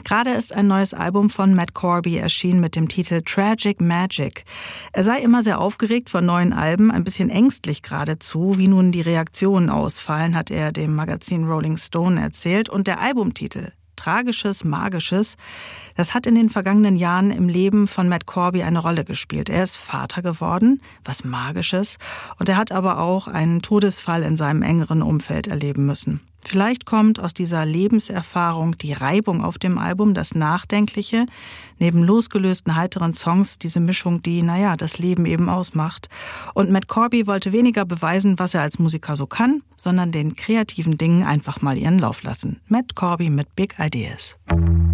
Gerade ist ein neues Album von Matt Corby erschienen mit dem Titel Tragic Magic. Er sei immer sehr aufgeregt von neuen Alben, ein bisschen ängstlich geradezu, wie nun die Reaktionen ausfallen, hat er dem Magazin Rolling Stone erzählt. Und der Albumtitel Tragisches, Magisches, das hat in den vergangenen Jahren im Leben von Matt Corby eine Rolle gespielt. Er ist Vater geworden, was Magisches, und er hat aber auch einen Todesfall in seinem engeren Umfeld erleben müssen. Vielleicht kommt aus dieser Lebenserfahrung die Reibung auf dem Album, das Nachdenkliche, neben losgelösten heiteren Songs diese Mischung, die, das Leben eben ausmacht. Und Matt Corby wollte weniger beweisen, was er als Musiker so kann, sondern den kreativen Dingen einfach mal ihren Lauf lassen. Matt Corby mit Big Ideas.